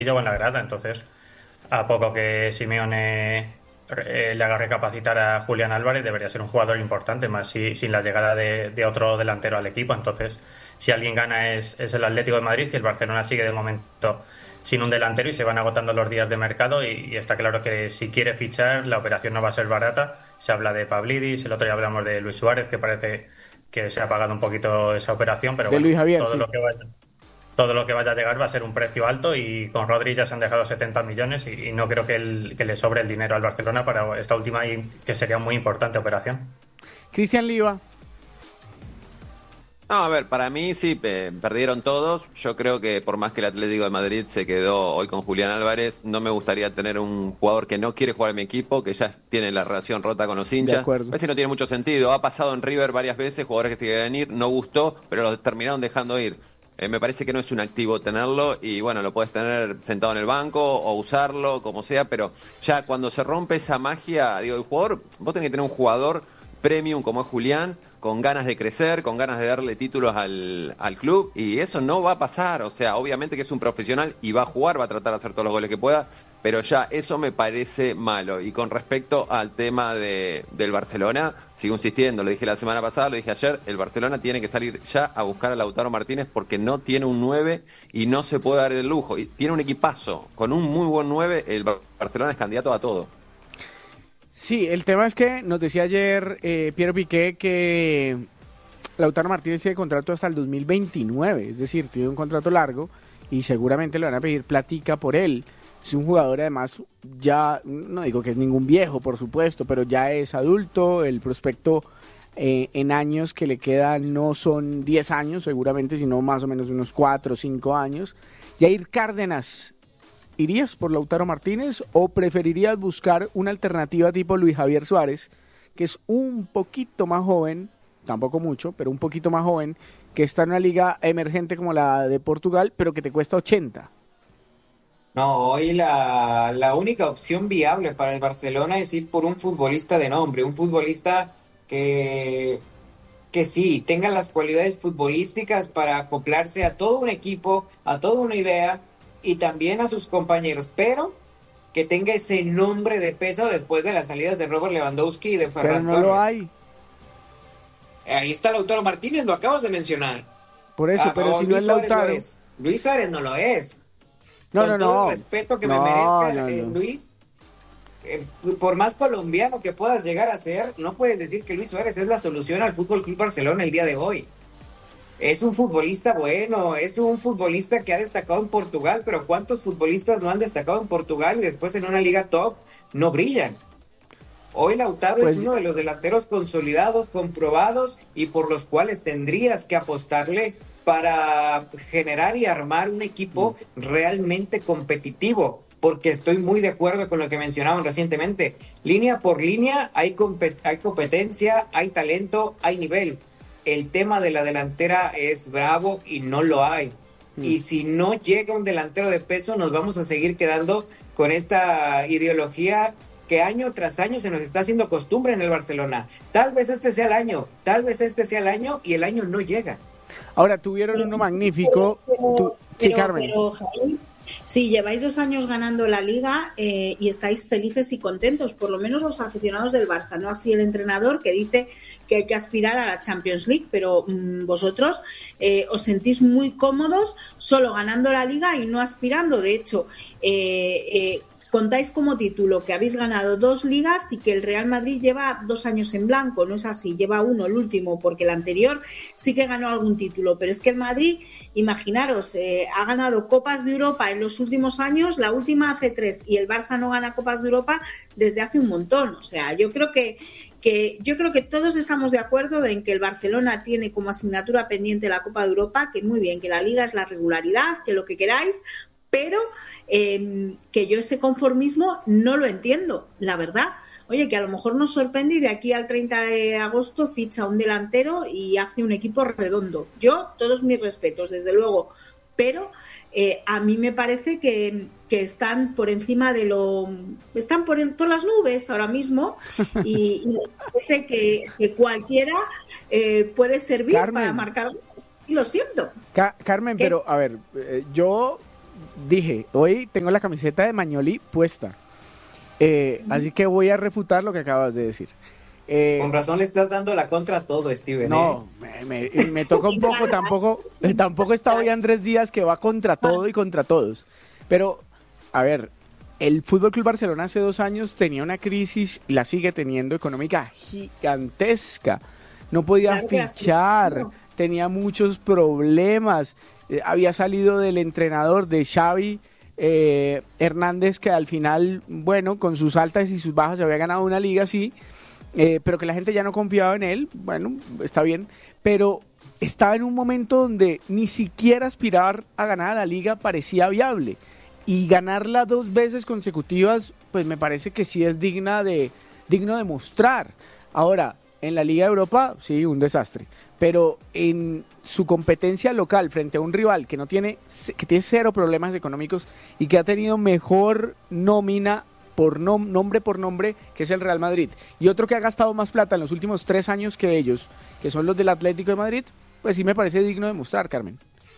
o en la grada. Entonces, a poco que Simeone le haga recapacitar a Julián Álvarez, debería ser un jugador importante, más sin la llegada de otro delantero al equipo. Entonces, si alguien gana es el Atlético de Madrid, y el Barcelona sigue de momento sin un delantero y se van agotando los días de mercado, y está claro que si quiere fichar la operación no va a ser barata. Se habla de Pavlidis, el otro día hablamos de Luis Suárez, que parece que se ha pagado un poquito esa operación, pero De bueno, Luis Javier, sí. todo lo que vaya a llegar va a ser un precio alto, y con Rodri ya se han dejado 70 millones, y no creo que le sobre el dinero al Barcelona para esta última, y que sería muy importante operación. Cristian Liva. No, a ver, para mí sí, perdieron todos. Yo creo que por más que el Atlético de Madrid se quedó hoy con Julián Álvarez, no me gustaría tener un jugador que no quiere jugar en mi equipo, que ya tiene la relación rota con los De hinchas. A acuerdo. veces no tiene mucho sentido. Ha pasado en River varias veces, jugadores que se querían ir, no gustó, pero los terminaron dejando ir. Me parece que no es un activo tenerlo y bueno, lo puedes tener sentado en el banco o usarlo, como sea, pero ya cuando se rompe esa magia, digo, el jugador, vos tenés que tener un jugador premium como es Julián, con ganas de crecer, con ganas de darle títulos al club, y eso no va a pasar. O sea, obviamente que es un profesional y va a jugar, va a tratar de hacer todos los goles que pueda, pero ya eso me parece malo. Y con respecto al tema del Barcelona, sigo insistiendo, lo dije la semana pasada, lo dije ayer, el Barcelona tiene que salir ya a buscar a Lautaro Martínez porque no tiene un 9 y no se puede dar el lujo. Y tiene un equipazo, con un muy buen 9, el Barcelona es candidato a todo. Sí, el tema es que nos decía ayer Piero Piqué que Lautaro Martínez tiene contrato hasta el 2029, es decir, tiene un contrato largo y seguramente le van a pedir platica por él. Es un jugador además, ya no digo que es ningún viejo, por supuesto, pero ya es adulto, el prospecto en años que le quedan no son 10 años seguramente, sino más o menos unos 4 o 5 años. Jair Cárdenas, ¿irías por Lautaro Martínez o preferirías buscar una alternativa tipo Luis Javier Suárez, que es un poquito más joven, tampoco mucho, pero un poquito más joven, que está en una liga emergente como la de Portugal, pero que te cuesta 80? No, hoy la única opción viable para el Barcelona es ir por un futbolista de nombre, un futbolista que, que sí, tenga las cualidades futbolísticas para acoplarse a todo un equipo, a toda una idea y también a sus compañeros, pero que tenga ese nombre de peso después de las salidas de Robert Lewandowski y de Pero Ferran no lo Torres. hay, Ahí está Lautaro Martínez, lo acabas de mencionar. por eso, pero si no es Luis Suárez lo Lautaro. es. Luis Suárez no lo es. No, Con no, todo el no, respeto que me no, merezca, no, no. Luis, por más colombiano que puedas llegar a ser, no puedes decir que Luis Suárez es la solución al Fútbol Club Barcelona el día de hoy. Es un futbolista bueno, es un futbolista que ha destacado en Portugal, pero ¿cuántos futbolistas no han destacado en Portugal y después en una liga top no brillan? Hoy Lautaro es Pues uno de los delanteros consolidados, comprobados y por los cuales tendrías que apostarle para generar y armar un equipo realmente competitivo, porque estoy muy de acuerdo con lo que mencionaban recientemente. Línea por línea hay competencia, hay talento, hay nivel. El tema de la delantera es bravo y no lo hay. Y si no llega un delantero de peso, nos vamos a seguir quedando con esta ideología que año tras año se nos está haciendo costumbre en el Barcelona. Tal vez este sea el año, tal vez este sea el año y el año no llega. ahora tuvieron Pero uno sí, magnífico. Sí, Carmen. Javi, sí, lleváis 2 años ganando la Liga y estáis felices y contentos, por lo menos los aficionados del Barça, no así el entrenador que dice que hay que aspirar a la Champions League, pero vosotros os sentís muy cómodos solo ganando la Liga y no aspirando. De hecho, contáis como título que habéis ganado 2 ligas y que el Real Madrid lleva 2 años en blanco. No es así, lleva uno, el último, porque el anterior sí que ganó algún título, pero es que el Madrid, imaginaros, ha ganado Copas de Europa en los últimos años, la última hace 3, y el Barça no gana Copas de Europa desde hace un montón. O sea, yo creo que todos estamos de acuerdo en que el Barcelona tiene como asignatura pendiente la Copa de Europa, que muy bien, que la Liga es la regularidad, que lo que queráis, pero que yo ese conformismo no lo entiendo, la verdad. Oye, que a lo mejor nos sorprende y de aquí al 30 de agosto ficha un delantero y hace un equipo redondo. Yo, todos mis respetos, desde luego, pero a mí me parece que están por encima de lo... Están por las nubes ahora mismo y me parece que cualquiera puede servir Carmen. para marcar. Y lo siento. Carmen, ¿Qué? pero a ver, yo dije, hoy tengo la camiseta de Magnoli puesta. Así que voy a refutar lo que acabas de decir. Con razón le estás dando la contra a todo, Steven. No, me toca un poco, tampoco está hoy Andrés Díaz que va contra todo y contra todos. Pero, a ver, el Fútbol Club Barcelona hace 2 años tenía una crisis, la sigue teniendo, económica gigantesca. No podía fichar, tenía muchos problemas. Había salido del entrenador de Xavi Hernández, que al final, bueno, con sus altas y sus bajas había ganado una liga, sí. Pero que la gente ya no confiaba en él, bueno, está bien, pero estaba en un momento donde ni siquiera aspirar a ganar a la liga parecía viable, y ganarla 2 veces consecutivas, pues me parece que sí es digno de mostrar. Ahora, en la Liga de Europa, sí, un desastre, pero en su competencia local frente a un rival que tiene 0 problemas económicos y que ha tenido mejor nómina nombre por nombre, que es el Real Madrid, y otro que ha gastado más plata en los últimos 3 años que ellos, que son los del Atlético de Madrid, pues sí me parece digno de mostrar, Carmen.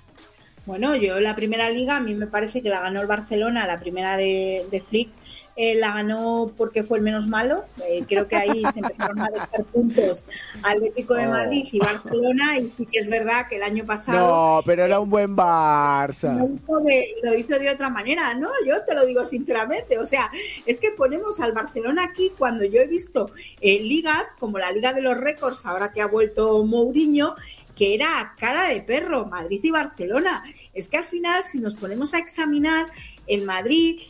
Bueno, yo la primera liga, a mí me parece que la ganó el Barcelona, la primera de Flick, la ganó porque fue el menos malo. Creo que ahí se empezaron a dejar puntos Atlético de Madrid y Barcelona, y sí que es verdad que el año pasado... No, pero era un buen Barça. Lo hizo de otra manera, ¿no? Yo te lo digo sinceramente, o sea, es que ponemos al Barcelona aquí cuando yo he visto ligas como la Liga de los Récords, ahora que ha vuelto Mourinho, que era cara de perro, Madrid y Barcelona. Es que al final, si nos ponemos a examinar, el Madrid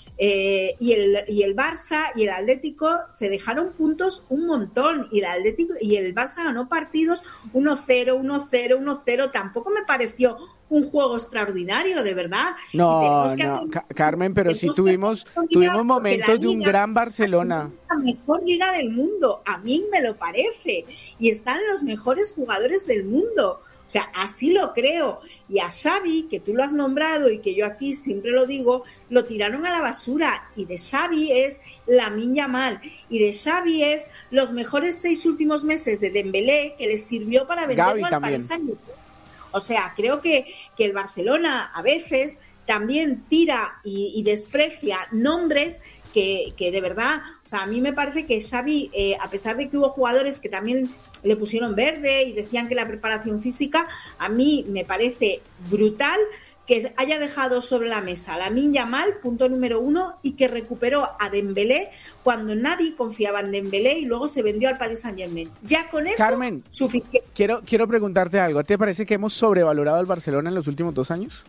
y el Barça y el Atlético se dejaron puntos un montón, y el Atlético y el Barça ganó partidos 1-0, 1-0, 1-0. Tampoco me pareció un juego extraordinario, de verdad. No, Carmen, pero sí tuvimos momentos de un gran Barcelona. La mejor liga del mundo, a mí me lo parece, y están los mejores jugadores del mundo. O sea, así lo creo. Y a Xavi, que tú lo has nombrado y que yo aquí siempre lo digo, lo tiraron a la basura. Y de Xavi es Lamine Yamal. Y de Xavi es los mejores 6 últimos meses de Dembélé, que les sirvió para venderlo al Paris Saint-Germain. O sea, creo que el Barcelona a veces también tira y desprecia nombres que de verdad, o sea, a mí me parece que Xavi, a pesar de que hubo jugadores que también le pusieron verde y decían que la preparación física, a mí me parece brutal que haya dejado sobre la mesa a Lamine Yamal, punto número 1, y que recuperó a Dembélé cuando nadie confiaba en Dembélé y luego se vendió al Paris Saint-Germain. Ya con eso, Carmen, suficiente. Quiero preguntarte algo. ¿Te parece que hemos sobrevalorado al Barcelona en los últimos 2 años?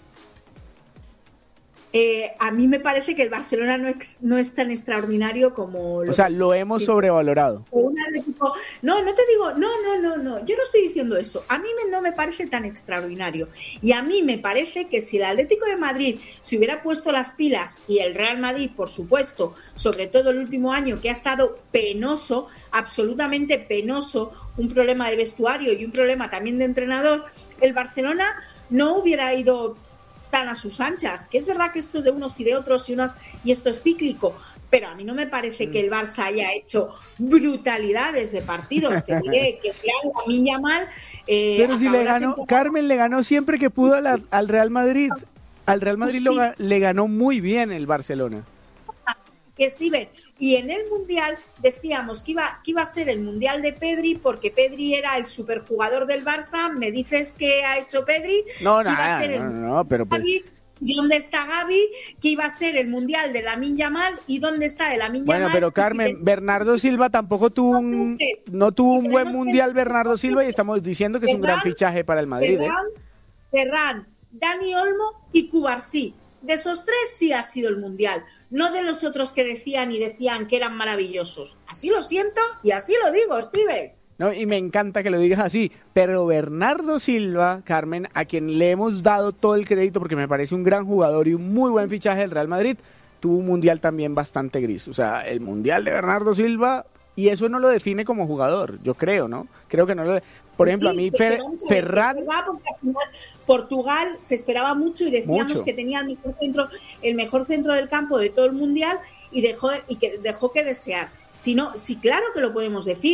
A mí me parece que el Barcelona no es tan extraordinario como... O sea, lo hemos sobrevalorado. No te digo, no, yo no estoy diciendo eso. A mí no me parece tan extraordinario. Y a mí me parece que si el Atlético de Madrid se hubiera puesto las pilas, y el Real Madrid, por supuesto, sobre todo el último año, que ha estado penoso, absolutamente penoso, un problema de vestuario y un problema también de entrenador, el Barcelona no hubiera ido tan a sus anchas, que es verdad que esto es de unos y de otros y esto es cíclico, pero a mí no me parece que el Barça haya hecho brutalidades de partidos, que diré que sea Lamine Yamal. Pero si le ganó, Carmen le ganó siempre que pudo al Real Madrid. Al Real Madrid le ganó muy bien el Barcelona. Steven, y en el Mundial decíamos que iba a ser el Mundial de Pedri, porque Pedri era el superjugador del Barça. ¿Me dices qué ha hecho Pedri? No, pero pues... ¿Y dónde está Gavi? Que iba a ser el Mundial de Lamine Yamal. ¿Y dónde está el Lamine Yamal? Bueno, pero Carmen, Bernardo Silva tampoco tuvo un buen Mundial, Bernardo Silva, y estamos diciendo que es un gran fichaje para el Madrid. Ferran, Dani Olmo y Cubarsí. De esos 3 sí ha sido el Mundial, no de los otros que decían que eran maravillosos. Así lo siento y así lo digo, Steven. No, y me encanta que lo digas así, pero Bernardo Silva, Carmen, a quien le hemos dado todo el crédito porque me parece un gran jugador y un muy buen fichaje del Real Madrid, tuvo un Mundial también bastante gris. O sea, el Mundial de Bernardo Silva, y eso no lo define como jugador, yo creo, ¿no? Creo que no lo Por ejemplo, a mí Ferran... Porque al final Portugal se esperaba mucho y decíamos que tenía el mejor centro del campo de todo el Mundial, y dejó que desear. Sí, claro que lo podemos decir,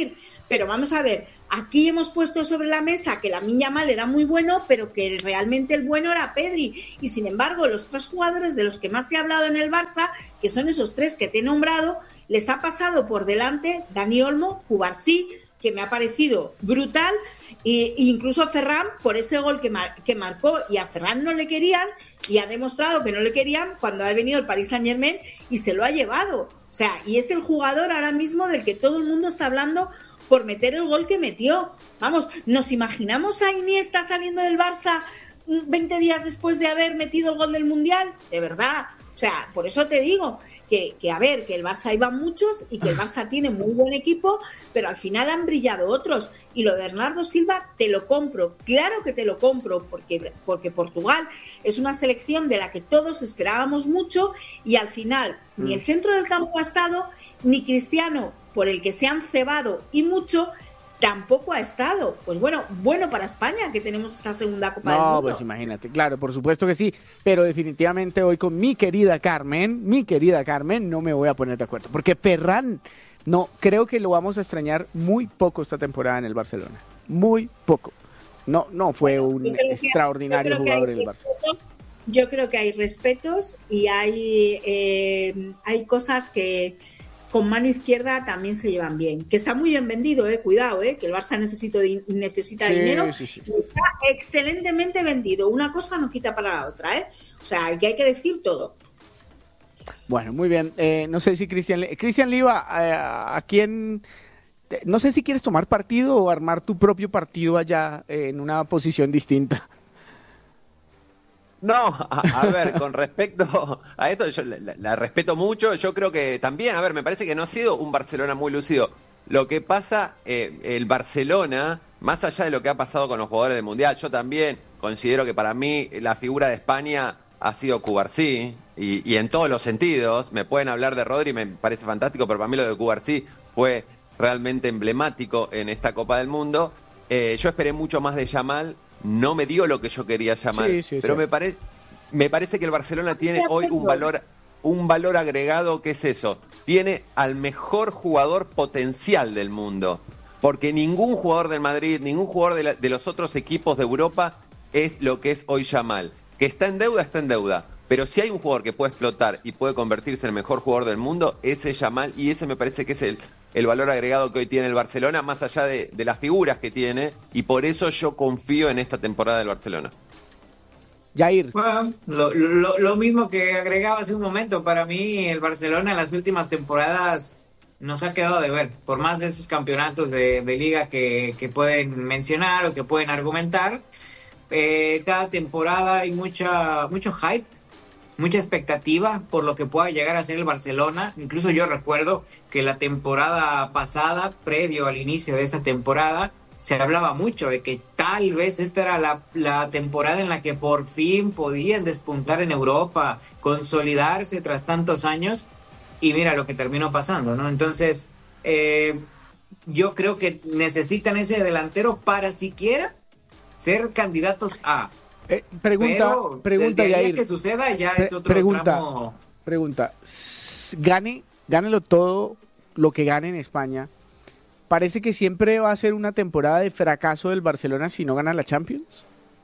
Pero vamos a ver, aquí hemos puesto sobre la mesa que Lamine Yamal era muy bueno, pero que realmente el bueno era Pedri. Y sin embargo, los 3 jugadores de los que más se ha hablado en el Barça, que son esos 3 que te he nombrado, les ha pasado por delante Dani Olmo, Cubarsí, que me ha parecido brutal, e incluso a Ferran por ese gol que marcó, y a Ferran no le querían, y ha demostrado que no le querían cuando ha venido el Paris Saint-Germain y se lo ha llevado. O sea, y es el jugador ahora mismo del que todo el mundo está hablando por meter el gol que metió. Vamos, ¿nos imaginamos a Iniesta saliendo del Barça 20 días después de haber metido el gol del Mundial? De verdad. O sea, por eso te digo que a ver, que el Barça iba muchos y que el Barça tiene muy buen equipo, pero al final han brillado otros. Y lo de Bernardo Silva te lo compro, claro que te lo compro, porque Portugal es una selección de la que todos esperábamos mucho, y al final ni el centro del campo ha estado, ni Cristiano, por el que se han cebado y mucho, tampoco ha estado. Pues bueno para España que tenemos esta segunda Copa del Mundo. No, pues imagínate, claro, por supuesto que sí, pero definitivamente hoy con mi querida Carmen, no me voy a poner de acuerdo, porque Ferran, no, creo que lo vamos a extrañar muy poco esta temporada en el Barcelona, muy poco. No fue un extraordinario jugador en el Barcelona. Yo creo que hay respetos y hay cosas que con mano izquierda también se llevan bien. Que está muy bien vendido, cuidado, que el Barça necesita dinero. Sí. Está excelentemente vendido. Una cosa no quita para la otra, O sea, que hay que decir todo. Bueno, muy bien. No sé si Cristian Liva, ¿a quién? No sé si quieres tomar partido o armar tu propio partido allá en una posición distinta. No, a ver, con respecto a esto, yo la respeto mucho. Yo creo que también, a ver, me parece que no ha sido un Barcelona muy lucido. Lo que pasa, el Barcelona, más allá de lo que ha pasado con los jugadores del Mundial, yo también considero que para mí la figura de España ha sido Cubarsí, y en todos los sentidos. Me pueden hablar de Rodri, me parece fantástico, pero para mí lo de Cubarsí fue realmente emblemático en esta Copa del Mundo. Yo esperé mucho más de Yamal. No me dio lo que yo quería llamar, pero sí. Me parece que el Barcelona tiene hoy un valor agregado, que es eso. Tiene al mejor jugador potencial del mundo, porque ningún jugador del Madrid, ningún jugador de los otros equipos de Europa es lo que es hoy Yamal. Que está en deuda, pero si hay un jugador que puede explotar y puede convertirse en el mejor jugador del mundo, ese es Yamal, y ese me parece que es el valor agregado que hoy tiene el Barcelona, más allá de las figuras que tiene, y por eso yo confío en esta temporada del Barcelona. Jair. Bueno, lo mismo que agregaba hace un momento. Para mí el Barcelona en las últimas temporadas nos ha quedado de ver, por más de esos campeonatos de liga que pueden mencionar o que pueden argumentar. Cada temporada hay mucho hype, mucha expectativa por lo que pueda llegar a ser el Barcelona. Incluso yo recuerdo que la temporada pasada, previo al inicio de esa temporada, se hablaba mucho de que tal vez esta era la temporada en la que por fin podían despuntar en Europa, consolidarse tras tantos años, y mira lo que terminó pasando, ¿no? Entonces, yo creo que necesitan ese delantero para siquiera ser candidatos a... Pregunta, Jair. Que suceda ya es otro tramo. Pregunta, gánelo todo lo que gane en España. ¿Parece que siempre va a ser una temporada de fracaso del Barcelona si no gana la Champions?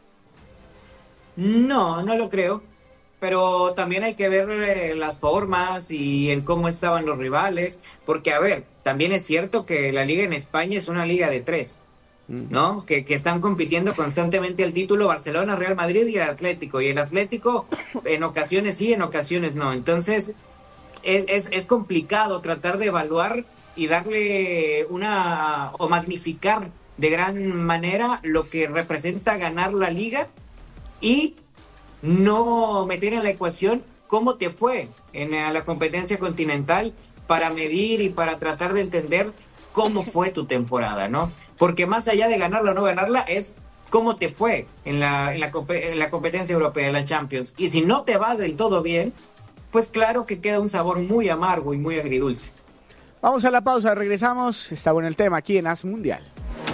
No lo creo. Pero también hay que ver las formas y el cómo estaban los rivales. Porque, a ver, también es cierto que la liga en España es una liga de 3. ¿No? Que están compitiendo constantemente el título Barcelona, Real Madrid y el Atlético. Y el Atlético en ocasiones sí, en ocasiones no. Entonces es complicado tratar de evaluar y darle o magnificar de gran manera lo que representa ganar la liga y no meter en la ecuación cómo te fue en la competencia continental para medir y para tratar de entender cómo fue tu temporada, ¿no? Porque más allá de ganarla o no ganarla, es cómo te fue en la competencia europea, en la Champions. Y si no te va del todo bien, pues claro que queda un sabor muy amargo y muy agridulce. Vamos a la pausa, regresamos. Está bueno el tema aquí en As Mundial.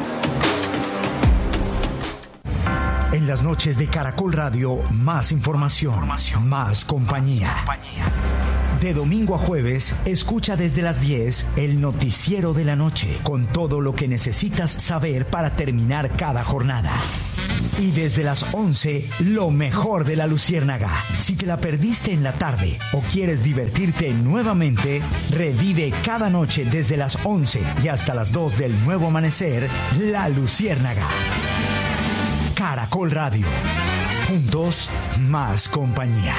En las noches de Caracol Radio, más información, más compañía. De domingo a jueves, escucha desde las 10 el noticiero de la noche, con todo lo que necesitas saber para terminar cada jornada. Y desde las 11, lo mejor de La Luciérnaga. Si te la perdiste en la tarde o quieres divertirte nuevamente, revive cada noche desde las 11 y hasta las 2 del nuevo amanecer, La Luciérnaga. Caracol Radio. Juntos, más compañía.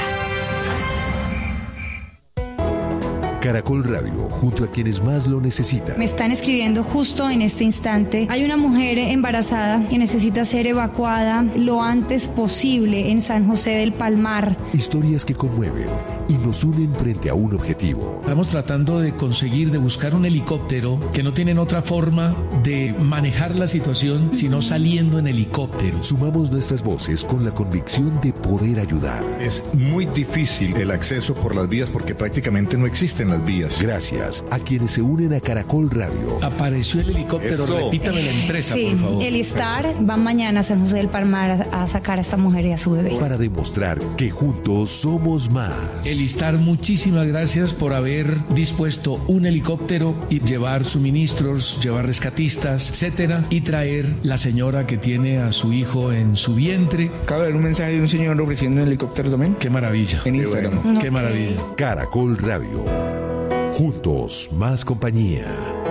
Caracol Radio, junto a quienes más lo necesitan. Me están escribiendo justo en este instante. Hay una mujer embarazada que necesita ser evacuada lo antes posible en San José del Palmar. Historias que conmueven y nos unen frente a un objetivo. Estamos tratando de conseguir, de buscar un helicóptero que no tienen otra forma de manejar la situación sino saliendo en helicóptero. Sumamos nuestras voces con la convicción de poder ayudar. Es muy difícil el acceso por las vías porque prácticamente no existen las vías. Gracias a quienes se unen a Caracol Radio. Apareció el helicóptero, repítame la empresa, sí, por favor. El Star va mañana a San José del Palmar a sacar a esta mujer y a su bebé. Para demostrar que juntos somos más. El Star, muchísimas gracias por haber dispuesto un helicóptero y llevar suministros, llevar rescatistas, etcétera, y traer la señora que tiene a su hijo en su vientre. Acaba de ver un mensaje de un señor ofreciendo un helicóptero también. Qué maravilla. En Instagram. Bueno. Qué maravilla. Caracol Radio. Juntos, más compañía.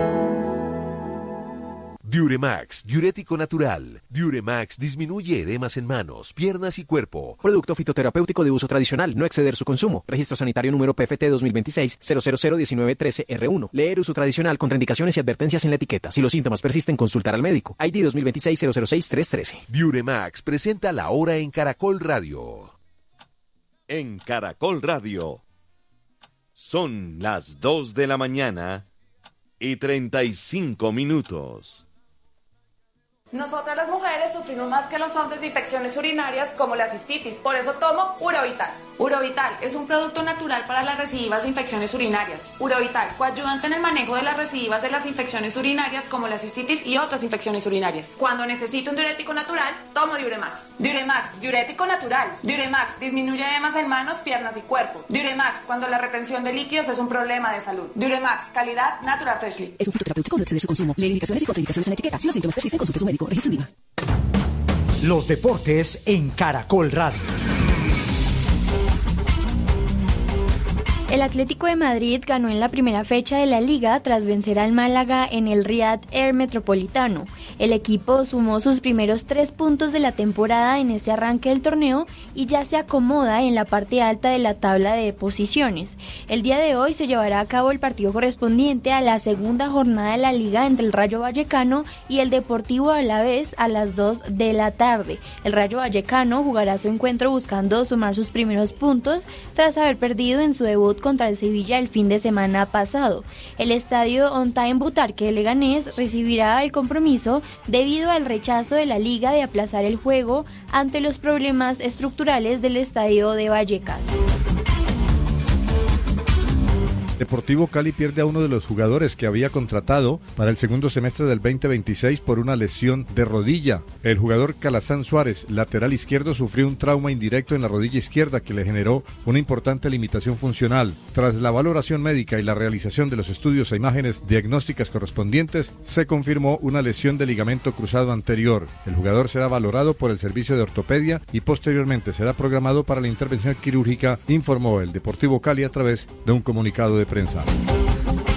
Diuremax, diurético natural. Diuremax disminuye edemas en manos, piernas y cuerpo. Producto fitoterapéutico de uso tradicional, no exceder su consumo. Registro sanitario número PFT 2026-0001913R1. Leer uso tradicional, contraindicaciones y advertencias en la etiqueta. Si los síntomas persisten, consultar al médico. ID 2026-006-313. Diuremax presenta La Hora en Caracol Radio. En Caracol Radio. Son las 2 de la mañana y 35 minutos. Nosotras las mujeres sufrimos más que los hombres de infecciones urinarias como la cistitis, por eso tomo Urovital. Urovital es un producto natural para las recidivas de infecciones urinarias. Urovital, coayudante en el manejo de las recidivas de las infecciones urinarias como la cistitis y otras infecciones urinarias. Cuando necesito un diurético natural, tomo Diuremax. Diuremax, diurético natural. Diuremax disminuye edemas en manos, piernas y cuerpo. Diuremax, cuando la retención de líquidos es un problema de salud. Diuremax, calidad Natural Freshly. Es un fitoterapéutico, no exceder su consumo. Lee indicaciones y contraindicaciones en la etiqueta. Si los síntomas persisten, consulte a su médico. Registro IVA. Los deportes en Caracol Radio. El Atlético de Madrid ganó en la primera fecha de la Liga tras vencer al Málaga en el Riyadh Air Metropolitano. El equipo sumó sus primeros 3 puntos de la temporada en este arranque del torneo y ya se acomoda en la parte alta de la tabla de posiciones. El día de hoy se llevará a cabo el partido correspondiente a la segunda jornada de la Liga entre el Rayo Vallecano y el Deportivo Alavés a las 2 de la tarde. El Rayo Vallecano jugará su encuentro buscando sumar sus primeros puntos tras haber perdido en su debut contra el Sevilla el fin de semana pasado. El estadio Ontaine Butarque de Leganés recibirá el compromiso debido al rechazo de la Liga de aplazar el juego ante los problemas estructurales del estadio de Vallecas. Deportivo Cali pierde a uno de los jugadores que había contratado para el segundo semestre del 2026 por una lesión de rodilla. El jugador Calazán Suárez, lateral izquierdo, sufrió un trauma indirecto en la rodilla izquierda que le generó una importante limitación funcional. Tras la valoración médica y la realización de los estudios e imágenes diagnósticas correspondientes, se confirmó una lesión de ligamento cruzado anterior. El jugador será valorado por el servicio de ortopedia y posteriormente será programado para la intervención quirúrgica, informó el Deportivo Cali a través de un comunicado de prensa.